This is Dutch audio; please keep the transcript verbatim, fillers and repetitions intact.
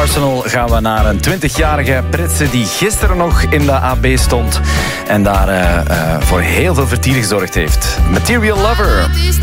Arsenal gaan we naar een twintigjarige Britse die gisteren nog in de A B stond en daar uh, uh, voor heel veel vertier gezorgd heeft. Material Lover.